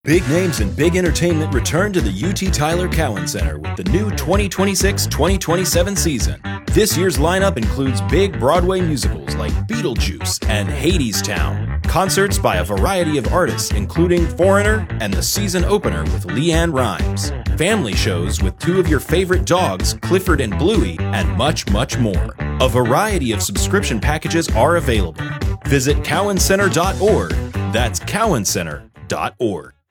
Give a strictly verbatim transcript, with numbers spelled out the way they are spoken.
Big names and big entertainment return to the U T Tyler Cowan Center with the new twenty twenty-six twenty twenty-seven season. This year's lineup includes big Broadway musicals like Beetlejuice and Hadestown, concerts by a variety of artists including Foreigner and the season opener with LeAnn Rimes, family shows with two of your favorite dogs, Clifford and Bluey, and much, much more. A variety of subscription packages are available. Visit cowan center dot org. That's cowan center dot org.